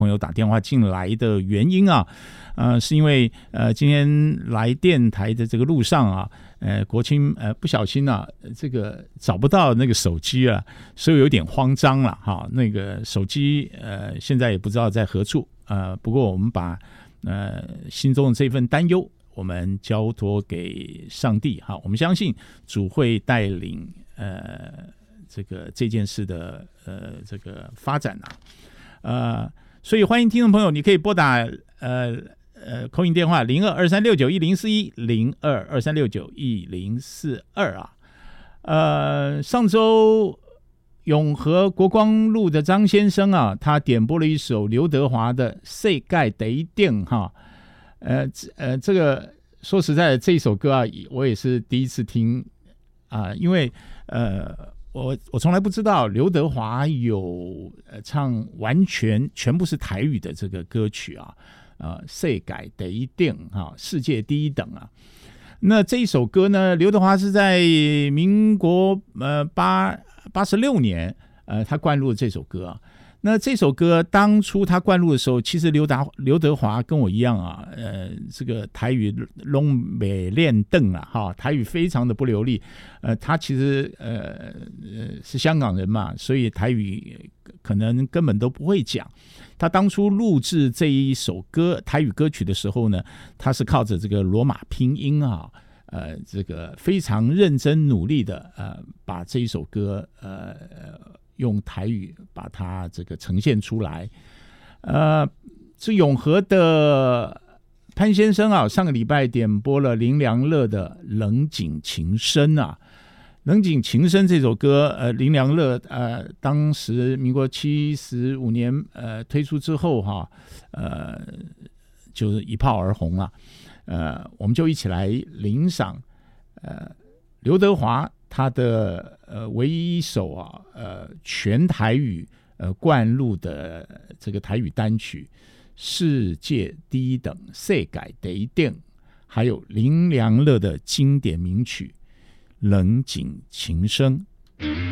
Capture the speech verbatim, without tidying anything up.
朋友打电话进来的原因啊，呃，是因为呃今天来电台的这个路上啊，呃国清呃不小心啊，这个找不到那个手机啊，所以有点慌张了哈。那个手机呃现在也不知道在何处，呃，不过我们把呃心中的这份担忧，我们交托给上帝哈，我们相信主会带领呃这个这件事的呃这个发展啊，呃。所以欢迎听众朋友，你可以拨打呃呃 call in 电话零二二三六九一零四一零二二三六九一零四二啊。呃，上周永和国光路的张先生啊，他点播了一首刘德华的《世界第一定》哈。呃呃，这个说实在的，这一首歌啊，我也是第一次听啊，因为呃。我我从来不知道刘德华有呃唱完全全部是台语的这个歌曲啊，呃，世界第一等啊，世界第一等啊。那这一首歌呢，刘德华是在民国呃八八十六年呃他灌录了这首歌啊。那这首歌当初他灌录的时候，其实刘达刘德华跟我一样啊，呃，这个台语拢没练邓啊，哈，台语非常的不流利。呃，他其实呃呃是香港人嘛，所以台语可能根本都不会讲。他当初录制这一首歌台语歌曲的时候呢，他是靠着这个罗马拼音啊，呃，这个非常认真努力的呃，把这一首歌呃。用台语把它这个呈现出来，呃，是永和的潘先生啊，上个礼拜点播了林良乐的《冷井情深》啊，《冷井情深》这首歌，呃，林良乐呃，当时民国七十五年呃推出之后哈、啊，呃，就是一炮而红了，呃，我们就一起来聆赏，呃，刘德华。他的呃唯一一首啊呃全台语呃灌录的这个台语单曲《世界第一等》世界第一等，还有林良乐的经典名曲《冷井情深》。